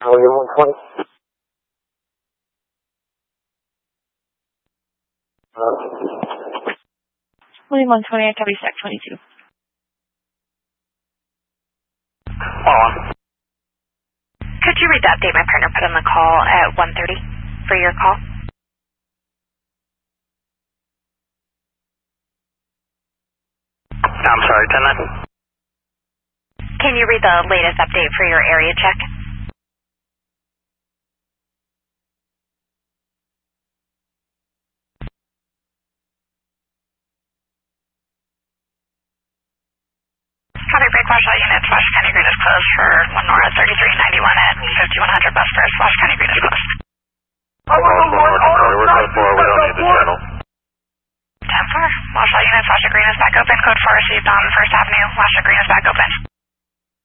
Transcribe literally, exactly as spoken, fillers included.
William one twenty. Uh, William one twenty, I copy stack twenty-two. Hold on. Could you read the update my partner put on the call at one thirty for your call? I'm sorry, ten nine. Can you read the latest update for your area check? Copy, break Washington units, Washington County Green is closed for one Nora thirty-three ninety-one at fifty-one hundred bus first, Washington County Green is closed. We're code four, we don't need the channel. ten four, Washington units, Washington Green is back open, code four received on First Avenue, Washington Green is back open.